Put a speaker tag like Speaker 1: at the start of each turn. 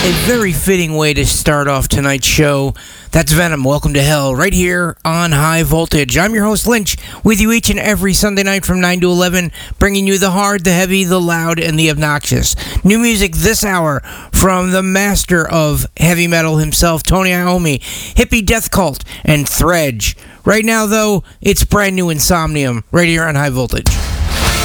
Speaker 1: A very fitting way to start off tonight's show. That's Venom, Welcome to Hell, right here on High Voltage. I'm your host, Lynch, with you each and every Sunday night from 9 to 11, bringing you the hard, the heavy, the loud, and the obnoxious. New music this hour from the master of heavy metal himself, Tony Iommi, Hippie Death Cult, and Thredge. Right now, though, it's brand new Insomnium, right here on High Voltage.